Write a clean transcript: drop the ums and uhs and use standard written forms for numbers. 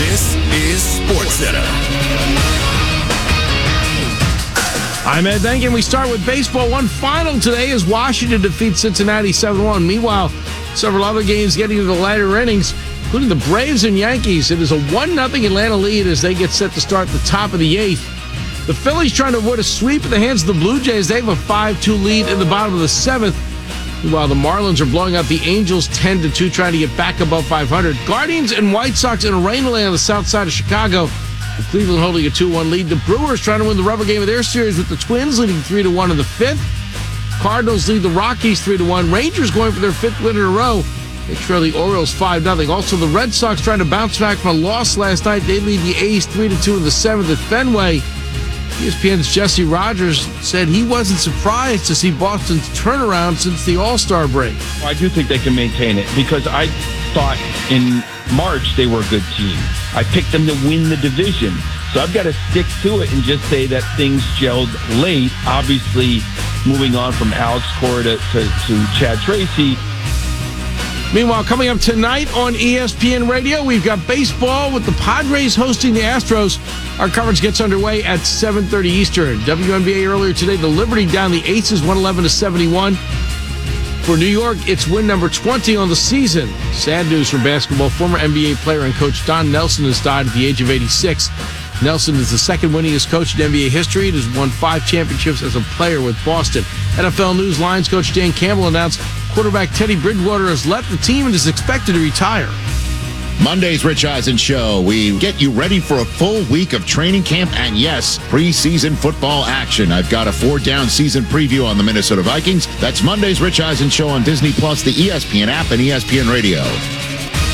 This is SportsCenter. I'm Ed Denkin. We start with baseball. One final today as Washington defeats Cincinnati 7-1. Meanwhile, several other games getting to the latter innings, including the Braves and Yankees. It is a 1-0 Atlanta lead as they get set to start the top of the eighth. The Phillies trying to avoid a sweep at the hands of the Blue Jays. They have a 5-2 lead in the bottom of the seventh. Meanwhile, the Marlins are blowing out the Angels 10-2, trying to get back above 500. Guardians and White Sox in a rain delay on the south side of Chicago. With Cleveland holding a 2-1 lead. The Brewers trying to win the rubber game of their series with the Twins leading 3-1 in the fifth. Cardinals lead the Rockies 3-1. Rangers going for their fifth win in a row. They trail the Orioles 5-0. Also, the Red Sox trying to bounce back from a loss last night. They lead the A's 3-2 in the seventh at Fenway. ESPN's Jesse Rogers said he wasn't surprised to see Boston's turnaround since the All-Star break. I do think they can maintain it because I thought in March they were a good team. I picked them to win the division. So I've got to stick to it and just say that things gelled late. Obviously, moving on from Alex Cora to Chad Tracy. Meanwhile, coming up tonight on ESPN Radio, we've got baseball with the Padres hosting the Astros. Our coverage gets underway at 7:30 Eastern. WNBA earlier today, the Liberty down the Aces 111-71. For New York, it's win number 20 on the season. Sad news for basketball. Former NBA player and coach Don Nelson has died at the age of 86. Nelson is the second winningest coach in NBA history and has won 5 championships as a player with Boston. NFL News Lions coach Dan Campbell announced quarterback Teddy Bridgewater has left the team and is expected to retire. Monday's Rich Eisen Show. We get you ready for a full week of training camp and, yes, preseason football action. I've got a 4-down season preview on the Minnesota Vikings. That's Monday's Rich Eisen Show on Disney+, the ESPN app, and ESPN Radio.